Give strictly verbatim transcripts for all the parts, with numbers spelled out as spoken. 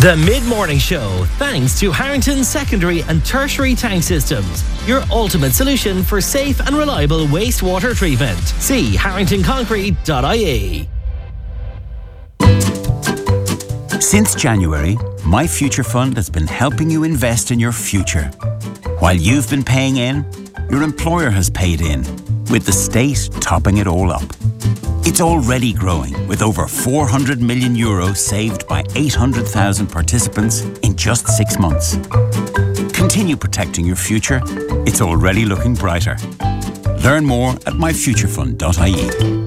The Mid-Morning Show, thanks to Harrington Secondary and Tertiary Tank Systems, your ultimate solution for safe and reliable wastewater treatment. See harrington concrete dot I E. Since January, My Future Fund has been helping you invest in your future. While you've been paying in, your employer has paid in, with the state topping it all up. It's already growing, with over four hundred million euros saved by eight hundred thousand participants in just six months. Continue protecting your future. It's already looking brighter. Learn more at my future fund dot I E.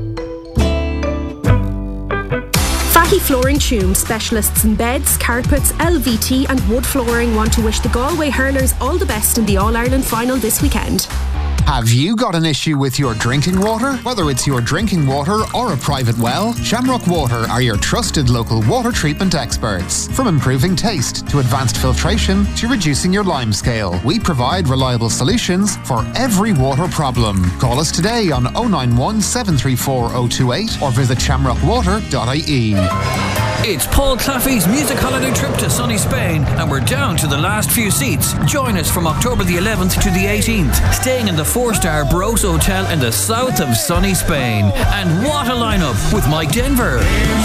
Fatty Flooring Tume, specialists in beds, carpets, L V T and wood flooring, want to wish the Galway hurlers all the best in the All-Ireland final this weekend. Have you got an issue with your drinking water? Whether it's your drinking water or a private well, Shamrock Water are your trusted local water treatment experts. From improving taste to advanced filtration to reducing your lime scale, we provide reliable solutions for every water problem. Call us today on oh nine one, seven three four, oh two eight or visit shamrock water dot I E. It's Paul Claffey's music holiday trip to sunny Spain, and we're down to the last few seats. Join us from October the eleventh to the eighteenth, staying in the four-star Barroso Hotel in the south of sunny Spain. And what a lineup with Mike Denver,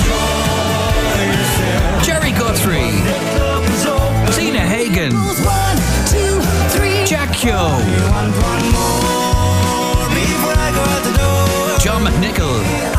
Jerry Guthrie, Tina Hagen, Jack Kyo, John McNichol,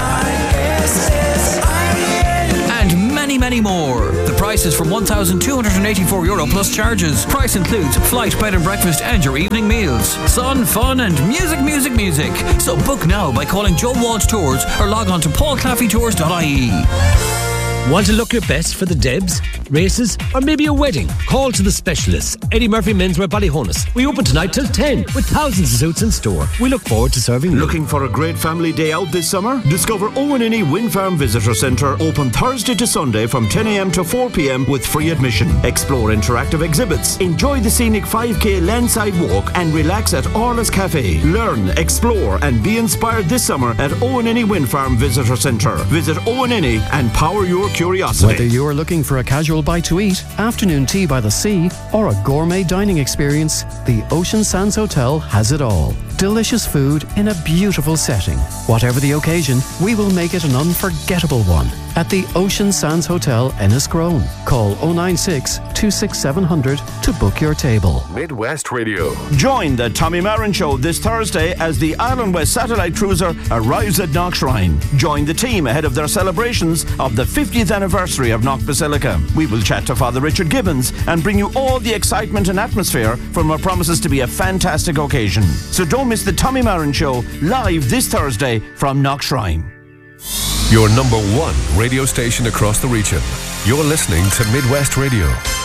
and many, many more. The price is from one thousand two hundred eighty-four euro plus charges. Price includes flight, bed and breakfast and your evening meals. Sun, fun and music, music, music. So book now by calling Joe Walsh Tours or log on to paul claffey tours dot I E. Want to look your best for the Debs, races, or maybe a wedding? Call to the specialists. Eddie Murphy Menswear Ballyhonus. We open tonight till ten with thousands of suits in store. We look forward to serving you. Looking for a great family day out this summer? Discover Owen Innie Wind Farm Visitor Centre, open Thursday to Sunday from ten a m to four p m with free admission. Explore interactive exhibits, enjoy the scenic five k landside walk and relax at Orla's Cafe. Learn, explore and be inspired this summer at Owen Innie Wind Farm Visitor Centre. Visit Owen Innie and power your curiosity. Whether you're looking for a casual bite to eat, afternoon tea by the sea, or a gourmet dining experience, the Ocean Sands Hotel has it all. Delicious food in a beautiful setting. Whatever the occasion, we will make it an unforgettable one at the Ocean Sands Hotel, Enniscrone. Call oh nine six, two six seven hundred to book your table. Midwest Radio. Join the Tommy Marin Show this Thursday as the Island West Satellite Cruiser arrives at Knockshrine. Join the team ahead of their celebrations of the fiftieth anniversary of Knock Basilica. We will chat to Father Richard Gibbons and bring you all the excitement and atmosphere from what promises to be a fantastic occasion. So don't miss the Tommy Marin Show live this Thursday from Knockshrine. Your number one radio station across the region. You're listening to Midwest Radio.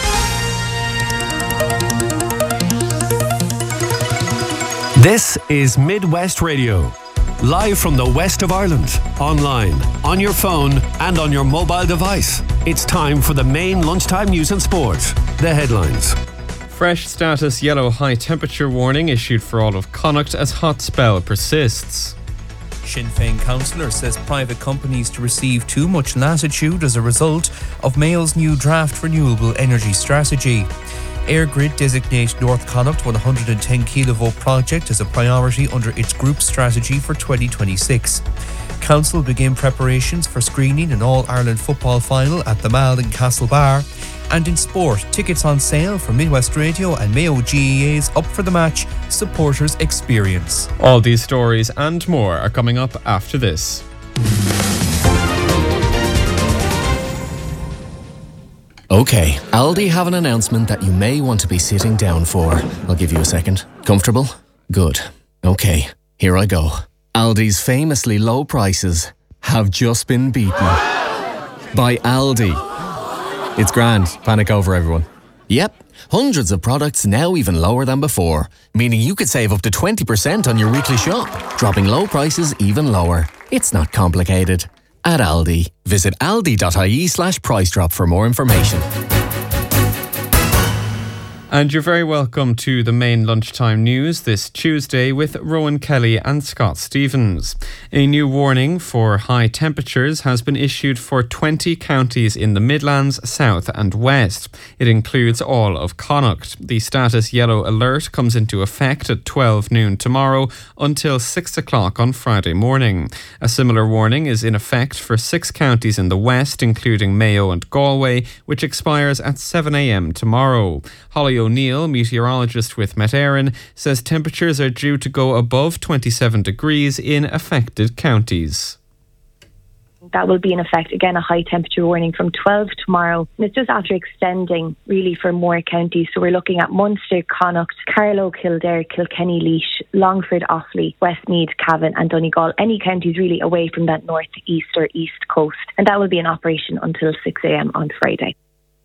This is Midwest Radio. Live from the west of Ireland, online, on your phone and on your mobile device. It's time for the main lunchtime news and sport. The headlines. Fresh status yellow high temperature warning issued for all of Connacht as hot spell persists. Sinn Féin councillor says private companies to receive too much latitude as a result of Mayo's new draft renewable energy strategy. EirGrid designate North Connacht one hundred ten kilovolt project as a priority under its group strategy for twenty twenty-six. Council begin preparations for screening an All-Ireland football final at the Mall in Castlebar. And in sport, tickets on sale for Midwest Radio and Mayo G E A's Up for the Match Supporters Experience. All these stories and more are coming up after this. Okay, Aldi have an announcement that you may want to be sitting down for. I'll give you a second. Comfortable? Good. Okay, here I go. Aldi's famously low prices have just been beaten by Aldi. It's grand. Panic over, everyone. Yep, hundreds of products now even lower than before, meaning you could save up to twenty percent on your weekly shop, dropping low prices even lower. It's not complicated. At Aldi, visit aldi dot I E slash price drop for more information. And you're very welcome to the main lunchtime news this Tuesday with Rowan Kelly and Scott Stevens. A new warning for high temperatures has been issued for twenty counties in the Midlands, South and West. It includes all of Connacht. The status yellow alert comes into effect at twelve noon tomorrow until six o'clock on Friday morning. A similar warning is in effect for six counties in the West, including Mayo and Galway, which expires at seven a.m. tomorrow. Holly O'Neill, meteorologist with Met Éireann, says temperatures are due to go above twenty-seven degrees in affected counties. That will be in effect, again, a high temperature warning from twelve tomorrow. And it's just after extending really for more counties. So we're looking at Munster, Connacht, Carlow, Kildare, Kilkenny, Laois, Longford, Offaly, Westmeath, Cavan and Donegal. Any counties really away from that north, east or east coast. And that will be in operation until six a.m. on Friday.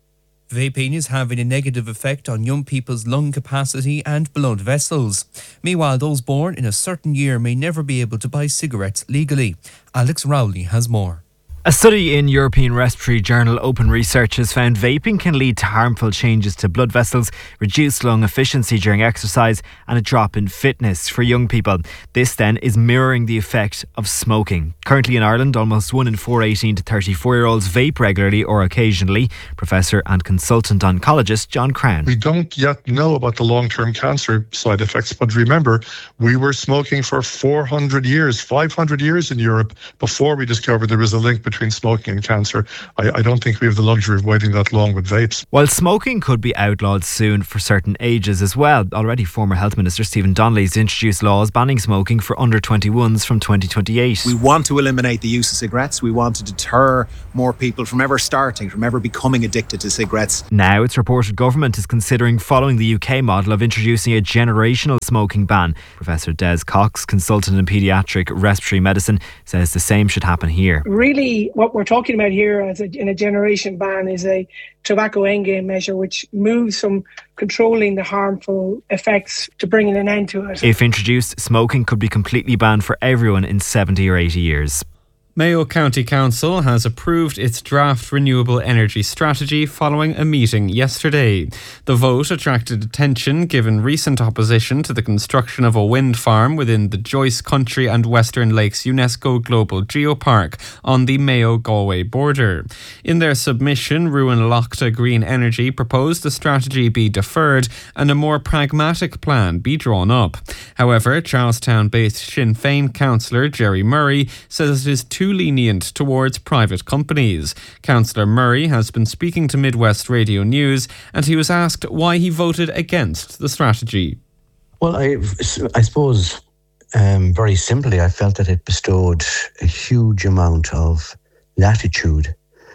Vaping is having a negative effect on young people's lung capacity and blood vessels. Meanwhile, those born in a certain year may never be able to buy cigarettes legally. Alex Rowley has more. A study in European Respiratory Journal Open Research has found vaping can lead to harmful changes to blood vessels, reduced lung efficiency during exercise and a drop in fitness for young people. This then is mirroring the effect of smoking. Currently in Ireland, almost one in four eighteen to thirty-four year olds vape regularly or occasionally. Professor and consultant oncologist John Cran. We don't yet know about the long-term cancer side effects, but remember, we were smoking for four hundred years, five hundred years in Europe before we discovered there was a link between between smoking and cancer. I, I don't think we have the luxury of waiting that long with vapes. While smoking could be outlawed soon for certain ages as well, already former Health Minister Stephen Donnelly has introduced laws banning smoking for under twenty-ones from twenty twenty-eight. We want to eliminate the use of cigarettes. We want to deter more people from ever starting, from ever becoming addicted to cigarettes. Now it's reported government is considering following the U K model of introducing a generational smoking ban. Professor Des Cox, consultant in paediatric respiratory medicine, says the same should happen here. Really, what we're talking about here as a, in a generation ban is a tobacco endgame measure which moves from controlling the harmful effects to bringing an end to it. If introduced, smoking could be completely banned for everyone in seventy or eighty years. Mayo County Council has approved its draft renewable energy strategy following a meeting yesterday. The vote attracted attention given recent opposition to the construction of a wind farm within the Joyce Country and Western Lakes UNESCO Global Geopark on the Mayo-Galway border. In their submission, Ruan Lochta Green Energy proposed the strategy be deferred and a more pragmatic plan be drawn up. However, Charlestown-based Sinn Féin councillor Jerry Murray says it is too too lenient towards private companies. Councillor Murray has been speaking to Midwest Radio News and he was asked why he voted against the strategy. Well, I, I suppose um, very simply I felt that it bestowed a huge amount of latitude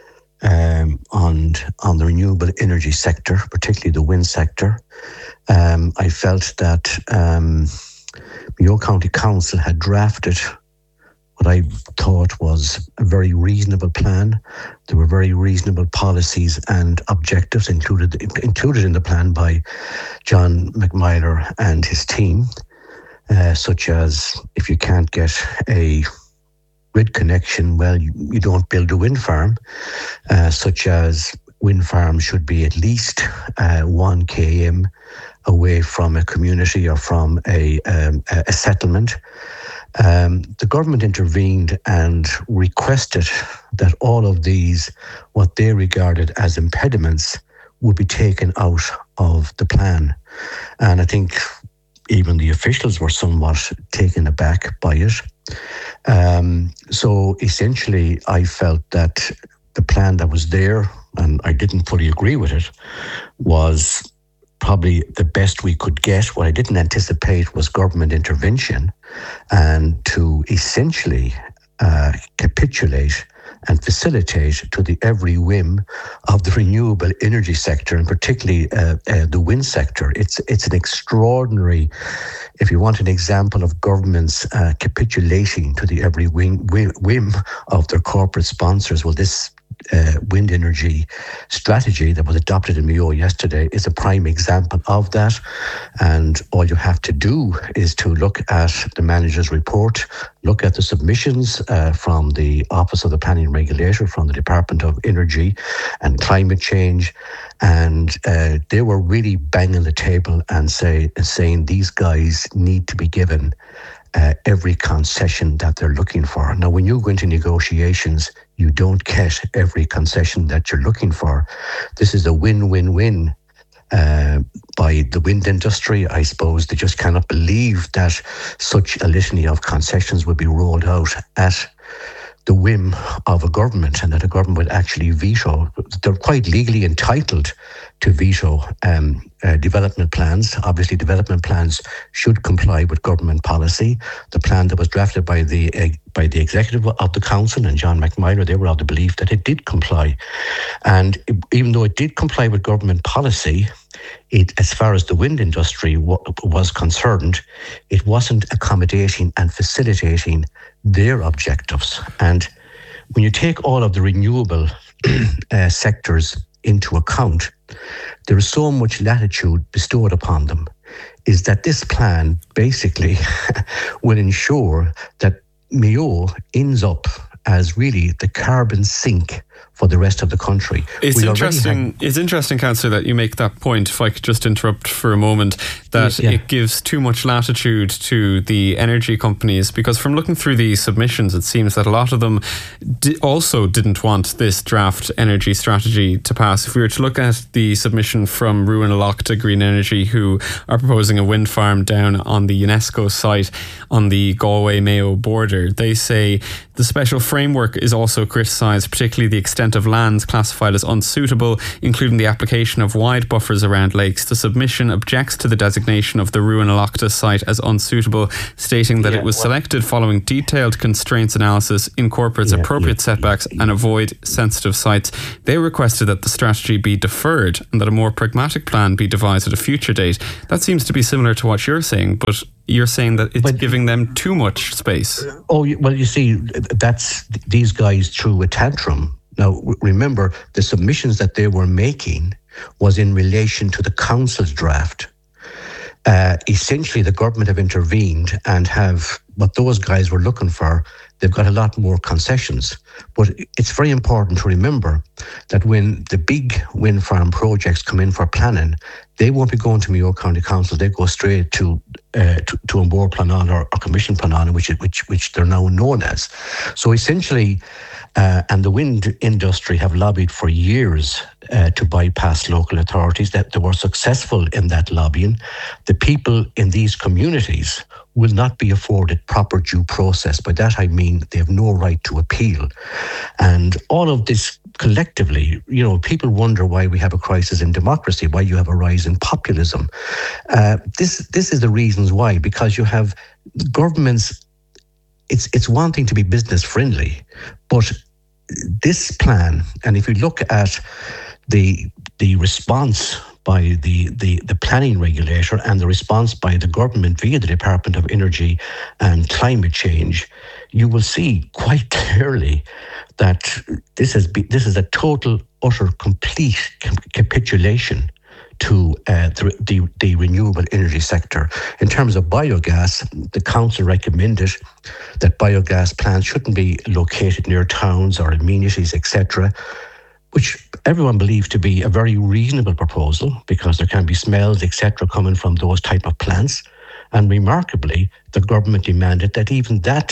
um, on, on the renewable energy sector, particularly the wind sector. Um, I felt that um, Mayo County Council had drafted what I thought was a very reasonable plan. There were very reasonable policies and objectives included included in the plan by John McMyler and his team, uh, such as if you can't get a grid connection, well, you, you don't build a wind farm, uh, such as wind farms should be at least uh, one kilometre away from a community or from a, um, a settlement. Um, the government intervened and requested that all of these, what they regarded as impediments, would be taken out of the plan. And I think even the officials were somewhat taken aback by it. Um, so essentially, I felt that the plan that was there, and I didn't fully agree with it, was probably the best we could get. What I didn't anticipate was government intervention and to essentially uh, capitulate and facilitate to the every whim of the renewable energy sector, and particularly uh, uh, the wind sector. It's it's an extraordinary, if you want an example of governments uh, capitulating to the every whim, whim of their corporate sponsors, well, this uh, wind energy strategy that was adopted in Mayo yesterday is a prime example of that. And all you have to do is to look at the manager's report, look at the submissions uh, from the Office of the Planning Regulator, from the Department of Energy and Climate Change, and uh, they were really banging the table and say, saying these guys need to be given Uh, every concession that they're looking for. Now, when you go into negotiations, you don't get every concession that you're looking for. This is a win-win-win uh, by the wind industry. I suppose they just cannot believe that such a litany of concessions would be rolled out at the whim of a government, and that a government would actually veto. They're quite legally entitled to veto um, uh, development plans. Obviously, development plans should comply with government policy. The plan that was drafted by the uh, by the executive of the council and John McMillan, they were of the belief that it did comply. And it, even though it did comply with government policy, it, as far as the wind industry w- was concerned, it wasn't accommodating and facilitating their objectives. And when you take all of the renewable uh, sectors into account, there is so much latitude bestowed upon them, is that this plan basically will ensure that Mayo ends up as really the carbon sink for the rest of the country. It's we interesting, have... it's interesting, Councillor, that you make that point, if I could just interrupt for a moment, that yeah. it gives too much latitude to the energy companies, because from looking through these submissions, it seems that a lot of them di- also didn't want this draft energy strategy to pass. If we were to look at the submission from Ruinalachta Green Energy, who are proposing a wind farm down on the UNESCO site on the Galway-Mayo border, they say the special framework is also criticised, particularly the extent of lands classified as unsuitable, including the application of wide buffers around lakes. The submission objects to the designation of the Ruinalachta site as unsuitable, stating that yeah, it was well, selected following detailed constraints analysis, incorporates yeah, appropriate yeah, setbacks yeah. and avoid sensitive sites. They requested that the strategy be deferred and that a more pragmatic plan be devised at a future date. That seems to be similar to what you're saying, but you're saying that it's but, giving them too much space. Oh, well, you see, that's these guys threw a tantrum. Now, remember, the submissions that they were making was in relation to the council's draft. Uh, essentially, the government have intervened and have, what those guys were looking for, they've got a lot more concessions. But it's very important to remember that when the big wind farm projects come in for planning, they won't be going to Mayo County Council. They go straight to uh, to, to An Bord Pleanála or, or Commission Pleanála, which which which they're now known as. So essentially, uh, and the wind industry have lobbied for years uh, to bypass local authorities. That they were successful in that lobbying. The people in these communities will not be afforded proper due process. By that I mean they have no right to appeal. And all of this collectively, you know, people wonder why we have a crisis in democracy, why you have a rise in populism. Uh, this this is the reasons why, because you have governments, it's it's one thing to be business friendly, but this plan, and if you look at the the response by the, the, the planning regulator and the response by the government via the Department of Energy and Climate Change, you will see quite clearly that this has be, this is a total, utter, complete capitulation to uh, the, the, the renewable energy sector. In terms of biogas, the council recommended that biogas plants shouldn't be located near towns or amenities, et cetera, which everyone believes to be a very reasonable proposal because there can be smells, et cetera, coming from those type of plants. And remarkably, the government demanded that even that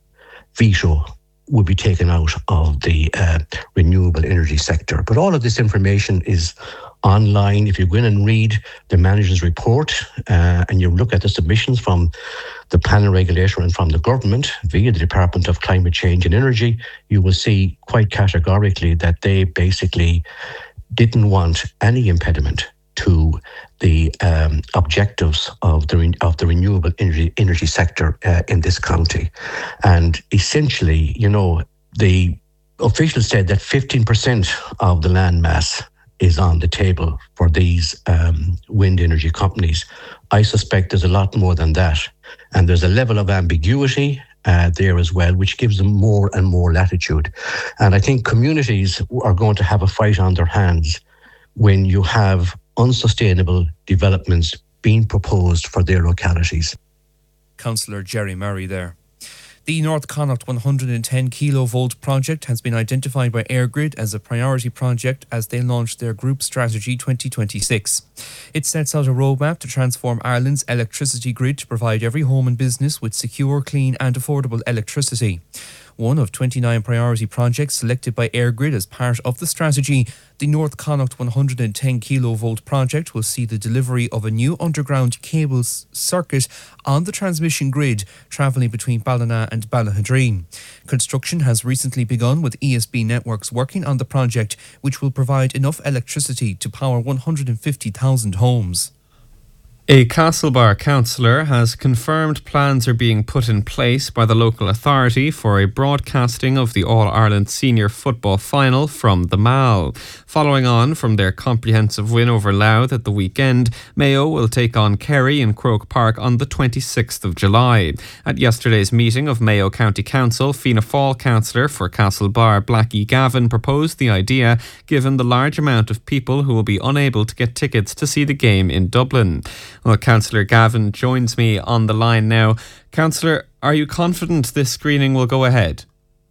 veto would be taken out of the uh, renewable energy sector. But all of this information is online. If you go in and read the manager's report uh, and you look at the submissions from the planning regulator and from the government via the Department of Climate Change and Energy, you will see quite categorically that they basically didn't want any impediment to the um, objectives of the of the renewable energy energy sector uh, in this county. And essentially, you know, the officials said that fifteen percent of the land mass is on the table for these um, wind energy companies. I suspect there's a lot more than that. And there's a level of ambiguity uh, there as well, which gives them more and more latitude. And I think communities are going to have a fight on their hands when you have unsustainable developments being proposed for their localities. Councillor Jerry Murray there. The North Connacht one hundred ten kilovolt project has been identified by EirGrid as a priority project as they launch their Group Strategy twenty twenty-six. It sets out a roadmap to transform Ireland's electricity grid to provide every home and business with secure, clean and affordable electricity. One of twenty-nine priority projects selected by EirGrid as part of the strategy, the North Connacht one hundred ten kilovolt project will see the delivery of a new underground cables circuit on the transmission grid travelling between Ballina and Ballahadreen. Construction has recently begun with E S B Networks working on the project, which will provide enough electricity to power one hundred fifty thousand homes. A Castlebar councillor has confirmed plans are being put in place by the local authority for a broadcasting of the All-Ireland Senior Football Final from the Mall. Following on from their comprehensive win over Louth at the weekend, Mayo will take on Kerry in Croke Park on the twenty-sixth of July. At yesterday's meeting of Mayo County Council, Fianna Fáil councillor for Castlebar, Blackie Gavin, proposed the idea given the large amount of people who will be unable to get tickets to see the game in Dublin. Well, Councillor Gavin joins me on the line now. Councillor, are you confident this screening will go ahead?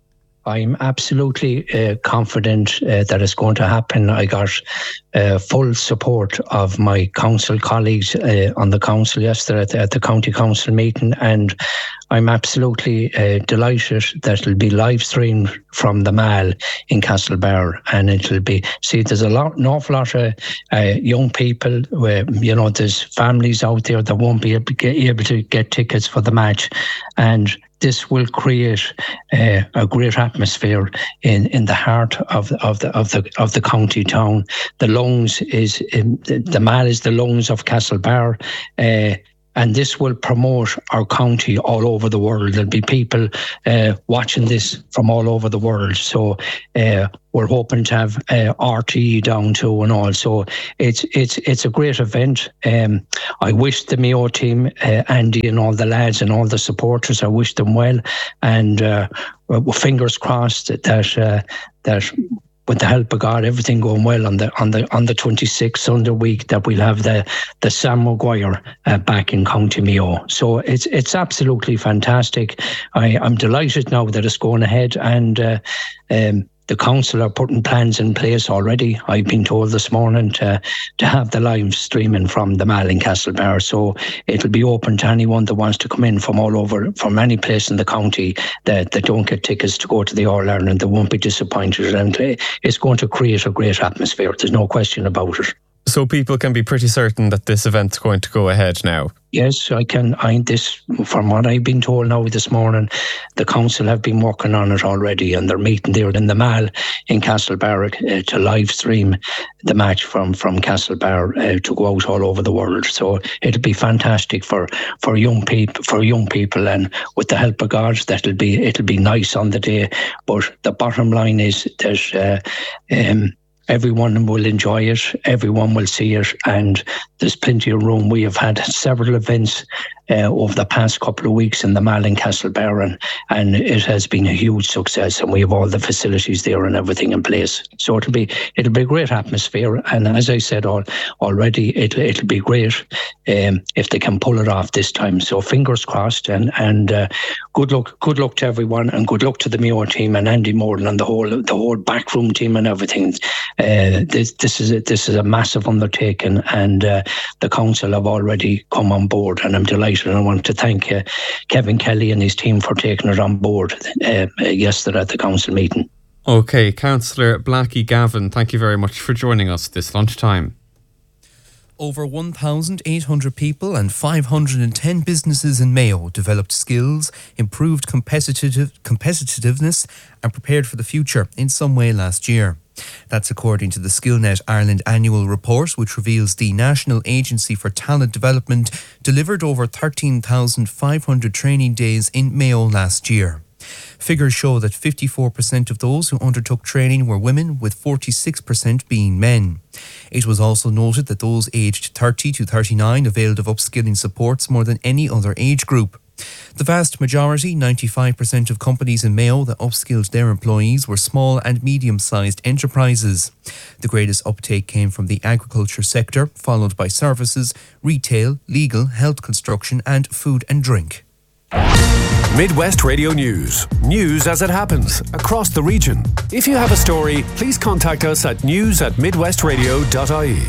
I'm absolutely uh, confident uh, that it's going to happen. I got uh, full support of my council colleagues uh, on the council yesterday at the, at the county council meeting, and I'm absolutely uh, delighted that it'll be live streamed from the Mall in Castlebar, and it'll be, see, there's a lot, an awful lot of uh, young people, where, you know, there's families out there that won't be able to get, able to get tickets for the match, and this will create uh, a great atmosphere in, in the heart of the, of the of the of the county town. The lungs is um, the, the Mall is the lungs of Castlebar. Uh, And this will promote our county all over the world. There'll be people uh, watching this from all over the world. So uh, we're hoping to have uh, R T E down too and all. So it's it's it's a great event. Um, I wish the Mayo team, uh, Andy and all the lads and all the supporters, I wish them well. And uh, fingers crossed that uh, that. with the help of God, everything going well on the on the on the twenty-sixth Sunday week, that we'll have the the Sam Maguire uh, back in County Mayo. So it's it's absolutely fantastic. I, I'm delighted now that it's going ahead, and uh, um, the council are putting plans in place already. I've been told this morning to to have the live streaming from the Mall in Castlebar. So it'll be open to anyone that wants to come in from all over, from any place in the county that, that don't get tickets to go to the All Ireland. They won't be disappointed, and it's going to create a great atmosphere. There's no question about it. So people can be pretty certain that this event's going to go ahead now? Yes, I can. I this from what I've been told now this morning, the council have been working on it already, and they're meeting there in the Mall in Castlebar uh, to live stream the match from from Castlebar uh, to go out all over the world. So it'll be fantastic for for young people for young people, and with the help of God, that'll be it'll be nice on the day. But the bottom line is that. Uh, um, Everyone will enjoy it, everyone will see it, and there's plenty of room. We have had several events uh, over the past couple of weeks in the Mall in Castlebar, and, and it has been a huge success, and we have all the facilities there and everything in place. So it'll be it'll be a great atmosphere, and as I said all, already, it'll, it'll be great um, if they can pull it off this time. So fingers crossed, and, and uh, good luck good luck to everyone, and good luck to the Mayo team and Andy Morden and the whole the whole backroom team and everything. Uh, this this is a, this is a massive undertaking, and uh, the council have already come on board, and I'm delighted. And I want to thank uh, Kevin Kelly and his team for taking it on board uh, yesterday at the council meeting. Okay, Councillor Blackie Gavin, thank you very much for joining us this lunchtime. Over one thousand eight hundred people and five hundred ten businesses in Mayo developed skills, improved competitive competitiveness and prepared for the future in some way last year. That's according to the SkillNet Ireland annual report, which reveals the National Agency for Talent Development delivered over thirteen thousand five hundred training days in Mayo last year. Figures show that fifty-four percent of those who undertook training were women, with forty-six percent being men. It was also noted that those aged thirty to thirty-nine availed of upskilling supports more than any other age group. The vast majority, ninety-five percent of companies in Mayo that upskilled their employees were small and medium-sized enterprises. The greatest uptake came from the agriculture sector, followed by services, retail, legal, health, construction and food and drink. Midwest Radio News. News as it happens across the region. If you have a story, please contact us at news at midwestradio dot I E.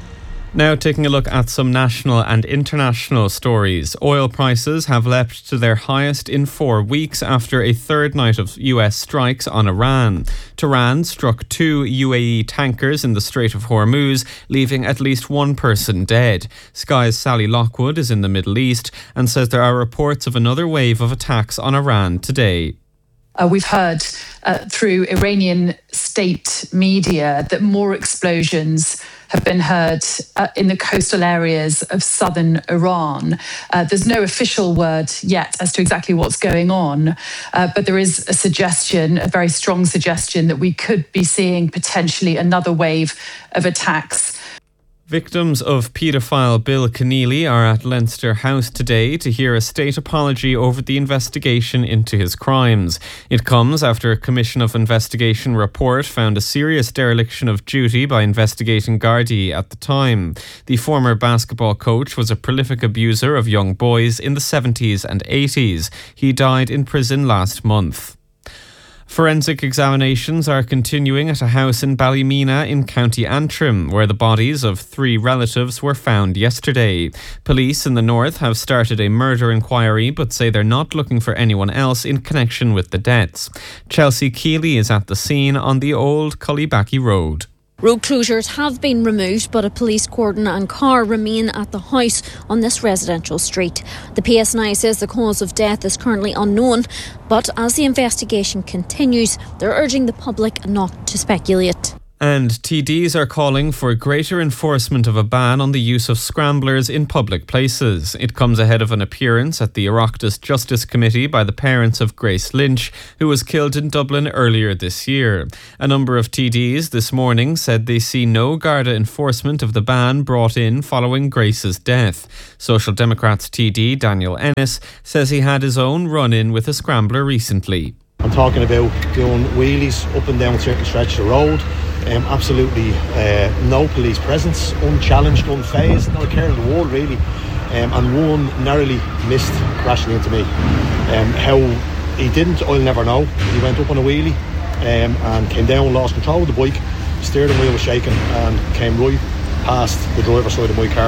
Now taking a look at some national and international stories. Oil prices have leapt to their highest in four weeks after a third night of U S strikes on Iran. Tehran struck two U A E tankers in the Strait of Hormuz, leaving at least one person dead. Sky's Sally Lockwood is in the Middle East and says there are reports of another wave of attacks on Iran today. Uh, we've heard uh, through Iranian state media that more explosions have been heard uh, in the coastal areas of southern Iran. Uh, there's no official word yet as to exactly what's going on, uh, but there is a suggestion, a very strong suggestion, that we could be seeing potentially another wave of attacks. Victims of paedophile Bill Keneally are at Leinster House today to hear a state apology over the investigation into his crimes. It comes after a Commission of Investigation report found a serious dereliction of duty by investigating Gardaí at the time. The former basketball coach was a prolific abuser of young boys in the seventies and eighties. He died in prison last month. Forensic examinations are continuing at a house in Ballymena in County Antrim, where the bodies of three relatives were found yesterday. Police in the north have started a murder inquiry, but say they're not looking for anyone else in connection with the deaths. Chelsea Keeley is at the scene on the old Cullibackie Road. Road closures have been removed, but a police cordon and car remain at the house on this residential street. The P S N I says the cause of death is currently unknown, but as the investigation continues, they're urging the public not to speculate. And T Ds are calling for greater enforcement of a ban on the use of scramblers in public places. It comes ahead of an appearance at the Oireachtas Justice Committee by the parents of Grace Lynch, who was killed in Dublin earlier this year. A number of T Ds this morning said they see no Garda enforcement of the ban brought in following Grace's death. Social Democrats T D Daniel Ennis says he had his own run-in with a scrambler recently. I'm talking about doing wheelies up and down certain stretches of road. Um, absolutely uh, no police presence, unchallenged, unfazed, not a care in the world really. Um, and one narrowly missed crashing into me. Um, how he didn't, I'll never know. He went up on a wheelie um, and came down, lost control of the bike, steering wheel was shaking and came right past the driver's side of my car.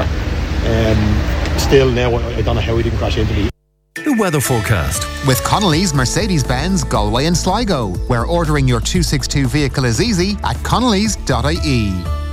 Um, still now, I, I don't know how he didn't crash into me. The weather forecast. With Connolly's Mercedes-Benz Galway and Sligo, where ordering your two sixty-two vehicle is easy at connellys dot I E.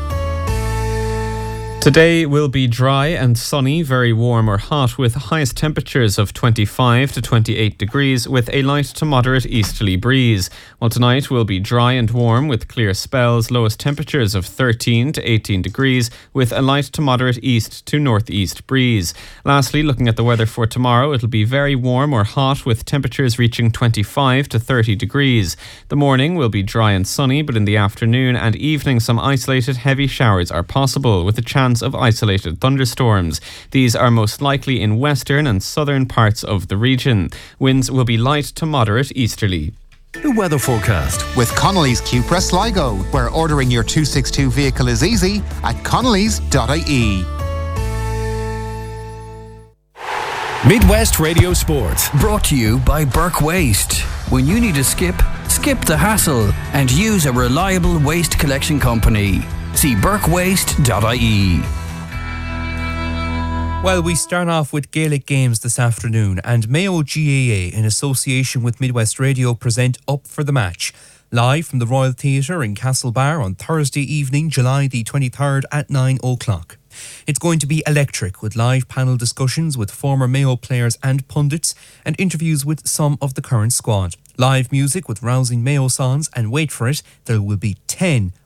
Today will be dry and sunny, very warm or hot, with highest temperatures of twenty-five to twenty-eight degrees with a light to moderate easterly breeze. While tonight will be dry and warm with clear spells, lowest temperatures of thirteen to eighteen degrees with a light to moderate east to northeast breeze. Lastly, looking at the weather for tomorrow, it'll be very warm or hot with temperatures reaching twenty-five to thirty degrees. The morning will be dry and sunny, but in the afternoon and evening some isolated heavy showers are possible with a chance of isolated thunderstorms. These are most likely in western and southern parts of the region. Winds will be light to moderate easterly. The weather forecast. With Connolly's Cupra Sligo, where ordering your two sixty-two vehicle is easy at connellys dot I E. Midwest Radio Sport. Brought to you by Burke Waste. When you need a skip, skip the hassle and use a reliable waste collection company. See burke waste dot I E. Well, we start off with Gaelic games this afternoon, and Mayo G A A, in association with Midwest Radio, present Up for the Match, live from the Royal Theatre in Castlebar on Thursday evening, July the twenty-third at nine o'clock. It's going to be electric, with live panel discussions with former Mayo players and pundits, and interviews with some of the current squad. Live music with rousing Mayo songs, and wait for it, there will be ten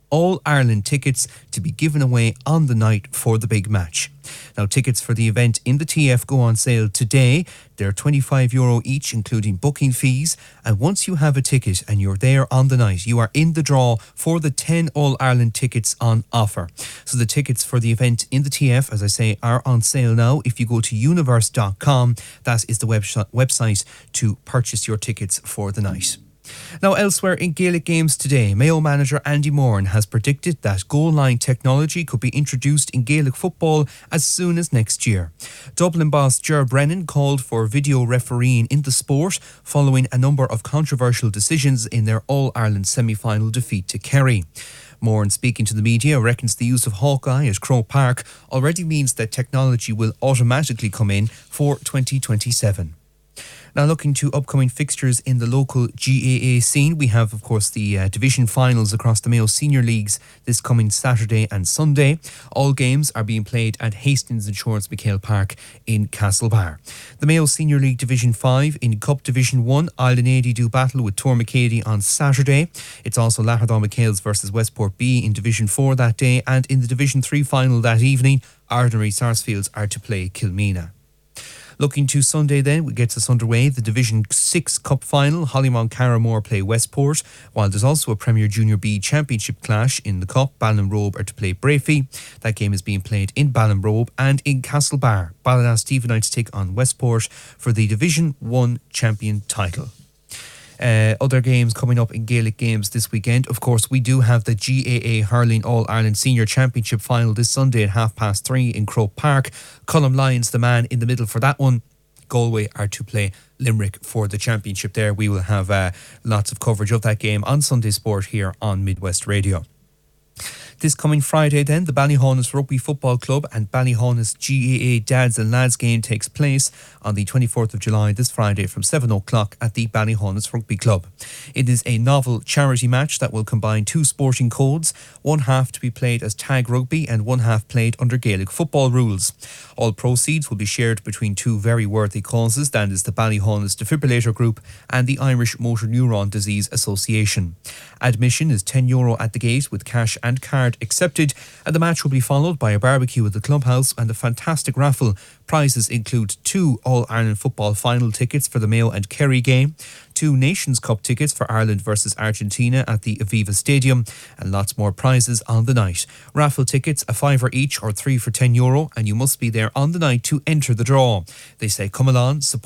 All Ireland tickets to be given away on the night for the big match. Now, tickets for the event in the T F go on sale today. They're twenty-five euro each, including booking fees. And once you have a ticket and you're there on the night, you are in the draw for the ten All-Ireland tickets on offer. So the tickets for the event in the T F, as I say, are on sale now. If you go to universe dot com, that is the web- website to purchase your tickets for the night. Now, elsewhere in Gaelic games today, Mayo manager Andy Moran has predicted that goal line technology could be introduced in Gaelic football as soon as next year. Dublin boss Ger Brennan called for video refereeing in the sport following a number of controversial decisions in their All-Ireland semi-final defeat to Kerry. Moran, speaking to the media, reckons the use of Hawkeye at Croke Park already means that technology will automatically come in for twenty twenty-seven. Now, looking to upcoming fixtures in the local G A A scene, we have, of course, the uh, division finals across the Mayo Senior Leagues this coming Saturday and Sunday. All games are being played at Hastings Insurance McHale Park in Castlebar. The Mayo Senior League Division five in Cup Division one, Island eighty do battle with Tormacady on Saturday. It's also Lahardon McHale's versus Westport B in Division four that day, and in the Division three final that evening, Ardnary Sarsfields are to play Kilmena. Looking to Sunday then, we get us underway. The Division six Cup Final, Hollymount Carramore play Westport, while there's also a Premier Junior B Championship clash in the Cup. Ballinrobe are to play Brafey. That game is being played in Ballinrobe, and in Castlebar, Ballina Stephenites take on Westport for the Division one champion title. Uh, other games coming up in Gaelic games this weekend. Of course, we do have the G A A Hurling All-Ireland Senior Championship final this Sunday at half past three in Croke Park. Colm Lyons, the man in the middle for that one. Galway are to play Limerick for the championship there. We will have uh, lots of coverage of that game on Sunday Sport here on Midwest Radio. This coming Friday then, the Ballyhaunis Rugby Football Club and Ballyhaunis G A A Dads and Lads game takes place on the twenty-fourth of July this Friday from seven o'clock at the Ballyhaunis Rugby Club. It is a novel charity match that will combine two sporting codes, one half to be played as tag rugby and one half played under Gaelic football rules. All proceeds will be shared between two very worthy causes, that is the Ballyhaunis Defibrillator Group and the Irish Motor Neuron Disease Association. Admission is ten euro at the gate with cash and card accepted, and the match will be followed by a barbecue at the clubhouse and a fantastic raffle. Prizes include two All-Ireland football final tickets for the Mayo and Kerry game, two Nations Cup tickets for Ireland versus Argentina at the Aviva Stadium, and lots more prizes on the night. Raffle tickets, a fiver each or three for ten euro, and you must be there on the night to enter the draw. They say come along, support